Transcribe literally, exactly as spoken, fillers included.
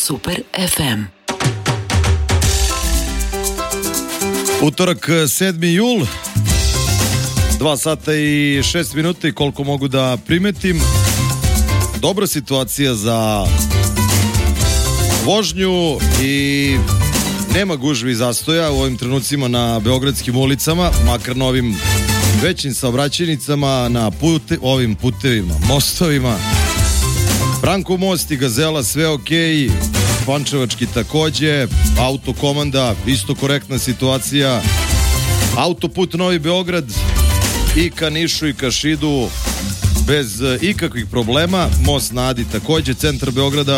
Super ef em. Utorak, sedmi jul, dva sata i šest minuta i koliko mogu da primetim. Dobra situacija za vožnju i nema gužvi i zastoja u ovim trenucima na beogradskim ulicama, makar na ovim većim saobraćajnicama, na pute, ovim putevima, mostovima. Branko most i Gazela, sve okej, Pančevački takođe, autokomanda, isto korektna situacija, autoput Novi Beograd i ka Nišu i ka Šidu bez ikakvih problema, most na Adi takođe, centar Beograda